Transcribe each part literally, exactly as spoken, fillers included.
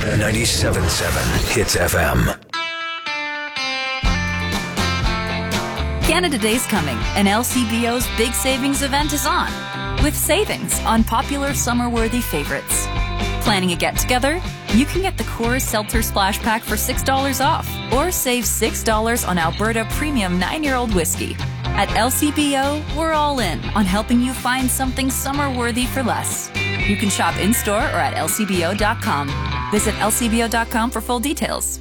ninety-seven point seven Hits F M. Canada Day's coming, and L C B O's big savings event is on, with savings on popular summer-worthy favorites. Planning a get-together? You can get the Coors Seltzer Splash Pack for six dollars off, or save six dollars on Alberta Premium nine-year-old whiskey. At L C B O, we're all in on helping you find something summer-worthy for less. You can shop in-store or at L C B O dot com. Visit L C B O dot com for full details.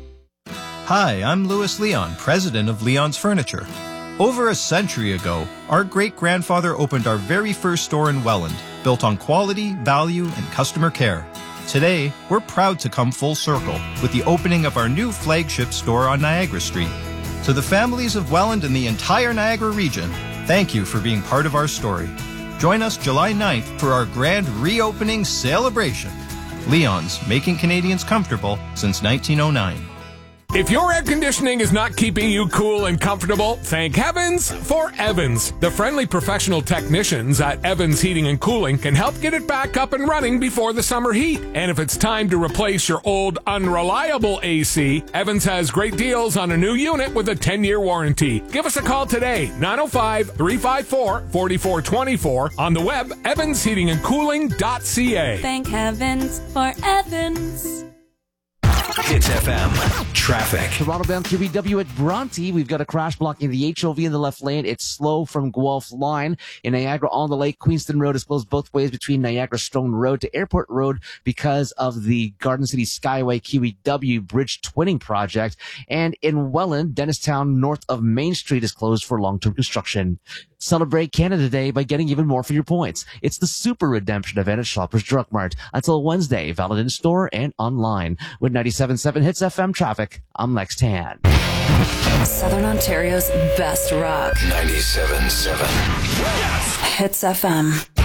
Hi, I'm Louis Leon, president of Leon's Furniture. Over a century ago, our great-grandfather opened our very first store in Welland, built on quality, value, and customer care. Today, we're proud to come full circle with the opening of our new flagship store on Niagara Street. To the families of Welland and the entire Niagara region, thank you for being part of our story. Join us July ninth for our grand reopening celebration. Leon's, making Canadians comfortable since nineteen oh nine. If your air conditioning is not keeping you cool and comfortable, thank heavens for Evans. The friendly professional technicians at Evans Heating and Cooling can help get it back up and running before the summer heat. And if it's time to replace your old unreliable A C, Evans has great deals on a new unit with a ten-year warranty. Give us a call today, nine oh five, three five four, four four two four, on the web, evans heating and cooling dot c a. Thank heavens for Evans. Hits F M. Traffic. Toronto-bound Q B W at Bronte. We've got a crash blocking the H O V in the left lane. It's slow from Guelph line. In Niagara on the Lake, Queenston Road is closed both ways between Niagara Stone Road to Airport Road because of the Garden City Skyway Q B W bridge twinning project. And in Welland, Dennistown north of Main Street is closed for long-term construction. Celebrate Canada Day by getting even more for your points. It's the Super Redemption event at Shoppers Drug Mart until Wednesday, valid in store and online. With ninety-seven point seven Hits F M traffic, I'm Lex Tan. Southern Ontario's best rock. ninety-seven point seven. Hits F M.